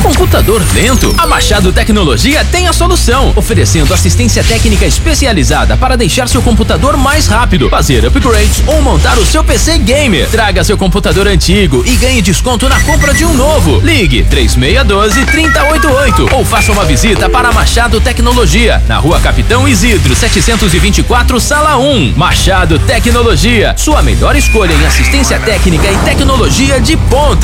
Computador lento? A Machado Tecnologia tem a solução, oferecendo assistência técnica especializada para deixar seu computador mais rápido, fazer upgrades ou montar o seu PC gamer. Traga seu computador antigo e ganhe desconto na compra de um novo. Ligue 3612-3088 ou faça uma visita para a Machado Tecnologia, na Rua Capitão Isidro 724, Sala 1. Machado Tecnologia, sua melhor escolha em assistência técnica e tecnologia de ponta.